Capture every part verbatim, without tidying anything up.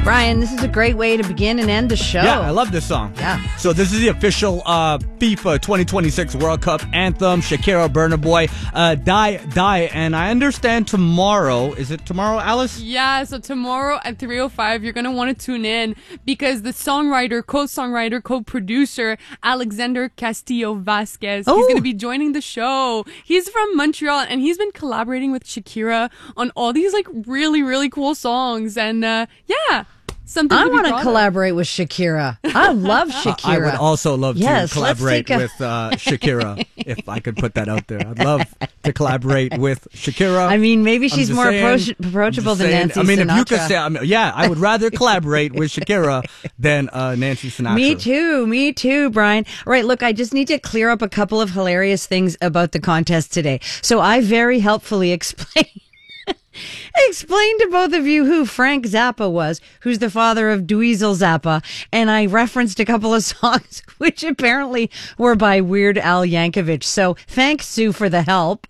Brian, this is a great way to begin and end the show. Yeah, I love this song. Yeah. So this is the official uh, FIFA twenty twenty-six World Cup anthem. Shakira, Burna Boy, uh, Die, Die. And I understand tomorrow, is it tomorrow, Alice? Yeah, so tomorrow at three oh five, you're going to want to tune in because the songwriter, co-songwriter, co-producer, Alexander Castillo Vasquez, Oh. he's going to be joining the show. He's from Montreal, and he's been collaborating with Shakira on all these, like, really, really cool songs. And, uh, yeah. Something I to be want to proud of. collaborate with Shakira. I love Shakira. I would also love Yes, to let's collaborate take a- with uh, Shakira, if I could put that out there. I'd love to collaborate with Shakira. I mean, maybe I'm she's just more saying- approach- I'm approachable just than saying. Nancy I mean, Sinatra. if you could say, I mean, yeah, I would rather collaborate with Shakira than uh, Nancy Sinatra. Me too. Me too, Brian. All right, look, I just need to clear up a couple of hilarious things about the contest today. So I very helpfully explained explained to both of you who Frank Zappa was, who's the father of Dweezil Zappa, and I referenced a couple of songs which apparently were by Weird Al Yankovic. So thanks, Sue, for the help.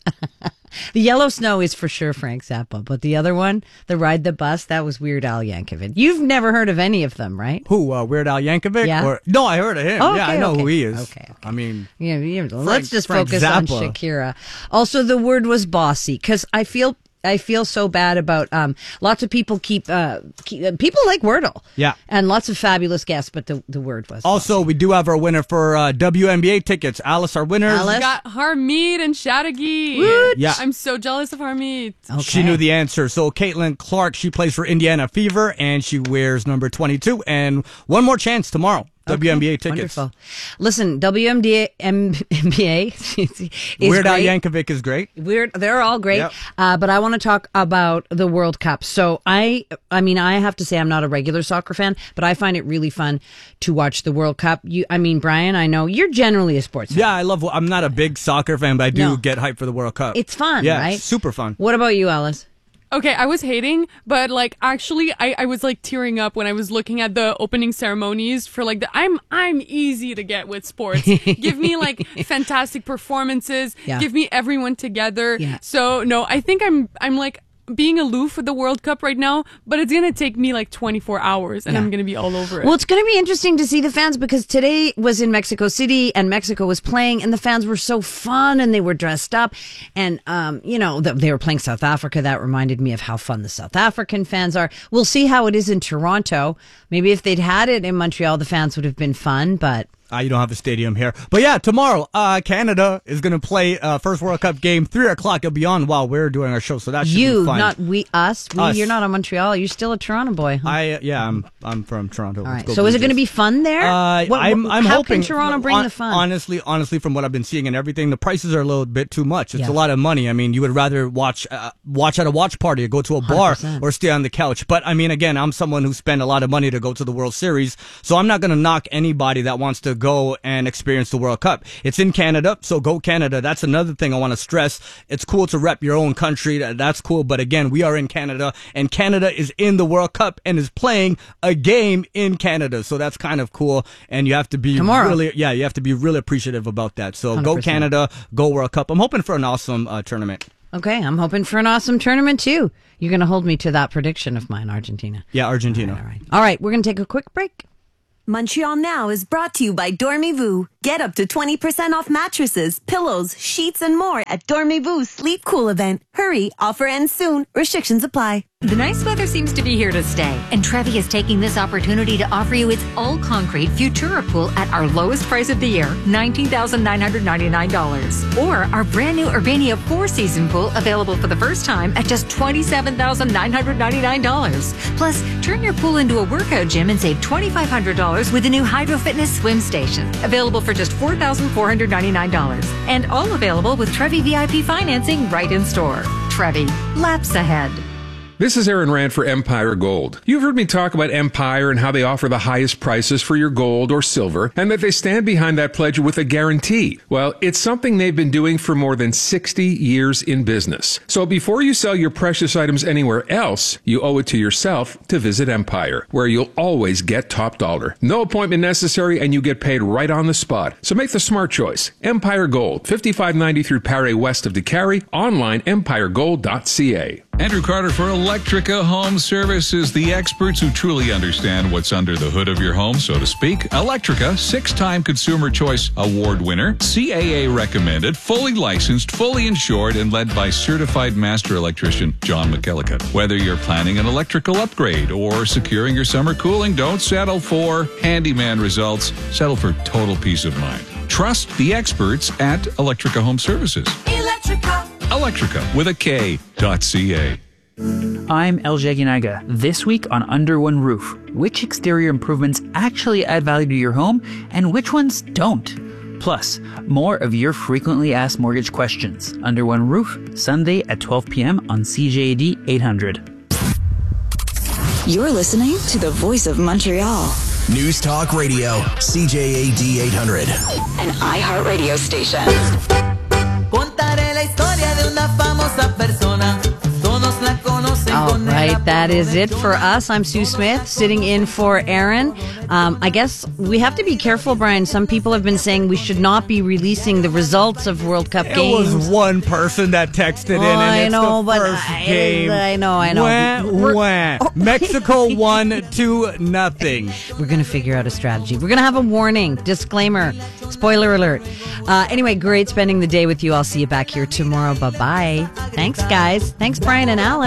The Yellow Snow is for sure Frank Zappa, but the other one, the Ride the Bus, that was Weird Al Yankovic. You've never heard of any of them, right? Who, uh, Weird Al Yankovic? Yeah. Or, no, I heard of him. Oh, yeah, I okay, know okay. who he is. Okay, okay. I mean, Yeah, yeah, let's just Frank focus on Zappa. Shakira. Also, the word was bossy because I feel I feel so bad about um lots of people keep uh keep, uh, people like Wordle, Yeah. and lots of fabulous guests, but the the word was also, we do have our winner for uh, W N B A tickets. Alice, our winner. Alice? We got Harmeet and Shadagi. Woot. Yeah. I'm so jealous of Harmeet. Okay. She knew the answer. So Caitlin Clark, she plays for Indiana Fever, and she wears number twenty-two. And one more chance tomorrow. W N B A tickets. Wonderful. Listen, W N B A M B A is Weird Al great. Yankovic is great. Weird, they're all great. Yep. Uh, but I want to talk about the World Cup. So I, I mean, I have to say I'm not a regular soccer fan, but I find it really fun to watch the World Cup. You, I mean, Brian, I know you're generally a sports fan. Yeah, I love. I'm not a big soccer fan, but I do No. get hyped for the World Cup. It's fun, yeah, right? it's super fun. What about you, Alice? Okay, I was hating, but like actually I, I was like tearing up when I was looking at the opening ceremonies for like the I'm I'm easy to get with sports. Give me like fantastic performances. Yeah. Give me everyone together. Yeah. So no, I think I'm I'm like being aloof with the World Cup right now, but it's gonna take me like twenty-four hours and Yeah. I'm gonna be all over it. Well, it's going to be interesting to see the fans because today was in Mexico City and Mexico was playing and the fans were so fun and they were dressed up and, um, you know, th- they were playing South Africa. That reminded me of how fun the South African fans are. We'll see how it is in Toronto. Maybe if they'd had it in Montreal, the fans would have been fun, but Uh, you don't have a stadium here. But yeah, tomorrow, uh, Canada is going to play uh, first World Cup game, three o'clock and beyond while we're doing our show. So that should you, be fun. not we, us. We, Us. You're not on Montreal. You're still a Toronto boy. Huh? I, uh, yeah, I'm I'm from Toronto. All Let's right. go So is it Blue going to Jays. be fun there? Uh, What- I'm, I'm how hoping. can Toronto bring hon- the fun? Honestly, honestly, from what I've been seeing and everything, the prices are a little bit too much. It's Yeah. a lot of money. I mean, you would rather watch uh, watch at a watch party or go to a bar one hundred percent. or stay on the couch. But I mean, again, I'm someone who spent a lot of money to go to the World Series, so I'm not going to knock anybody that wants to go and experience the World Cup. It's in Canada, so go Canada. That's another thing I want to stress. It's cool to rep your own country. That- That's cool. But again, we are in Canada, and Canada is in the World Cup and is playing a game in Canada. So that's kind of cool. And you have to be Tomorrow. really, yeah, you have to be really appreciative about that. So one hundred go percent. Canada, go World Cup. I'm hoping for an awesome uh, tournament. Okay, I'm hoping for an awesome tournament too. You're going to hold me to that prediction of mine, Argentina. Yeah, Argentina. All right. All right, we're going to take a quick break. Montreal Now is brought to you by Dormez-vous. Get up to twenty percent off mattresses, pillows, sheets, and more at Dormez-vous Sleep Cool event. Hurry, offer ends soon. Restrictions apply. The nice weather seems to be here to stay, and Trevi is taking this opportunity to offer you its all-concrete Futura pool at our lowest price of the year, nineteen thousand nine hundred ninety-nine dollars. Or our brand new Urbania four-season pool available for the first time at just twenty-seven thousand nine hundred ninety-nine dollars. Plus, turn your pool into a workout gym and save twenty-five hundred dollars with the new Hydro Fitness swim station, available for just four thousand four hundred ninety-nine dollars. And all available with Trevi V I P financing right in store. Trevi, laps ahead. This is Aaron Rand for Empire Gold. You've heard me talk about Empire and how they offer the highest prices for your gold or silver, and that they stand behind that pledge with a guarantee. Well, it's something they've been doing for more than sixty years in business. So before you sell your precious items anywhere else, you owe it to yourself to visit Empire, where you'll always get top dollar. No appointment necessary, and you get paid right on the spot. So make the smart choice. Empire Gold, fifty-five ninety through Paris west of DeCarry, online empire gold dot c a. Andrew Carter for Electrica Home Services, the experts who truly understand what's under the hood of your home, so to speak. Electrica, six-time Consumer Choice Award winner, C A A recommended, fully licensed, fully insured, and led by certified master electrician John McKellicut. Whether you're planning an electrical upgrade or securing your summer cooling, don't settle for handyman results. Settle for total peace of mind. Trust the experts at Electrica Home Services. Electrica. Electrica with a K dot C A. I'm El Jaginaga. This week on Under One Roof, which exterior improvements actually add value to your home and which ones don't? Plus, more of your frequently asked mortgage questions. Under One Roof, Sunday at twelve p.m. on C J A D eight hundred. You're listening to the voice of Montreal. News Talk Radio, C J A D eight hundred. An iHeartRadio station. Contaré la historia de una famosa persona. Todos la conocen. All right, that is it for us. I'm Sue Smith, sitting in for Aaron. Um, I guess we have to be careful, Brian. Some people have been saying we should not be releasing the results of World Cup it games. It was one person that texted in, oh, and I it's know, the but first I, game. I know, I know. Wah, wah. Mexico won two nothing. We're going to figure out a strategy. We're going to have a warning, disclaimer, spoiler alert. Uh, anyway, great spending the day with you. I'll see you back here tomorrow. Bye-bye. Thanks, guys. Thanks, Brian and Alan.